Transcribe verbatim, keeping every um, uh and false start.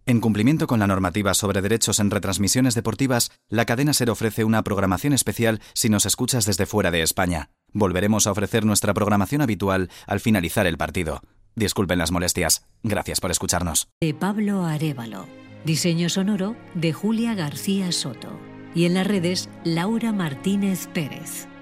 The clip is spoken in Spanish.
En cumplimiento con la normativa sobre derechos en retransmisiones deportivas, la cadena SER ofrece una programación especial si nos escuchas desde fuera de España. Volveremos a ofrecer nuestra programación habitual al finalizar el partido. Disculpen las molestias. Gracias por escucharnos. De Pablo Arévalo. Diseño sonoro de Julia García Soto. Y en las redes, Laura Martínez Pérez.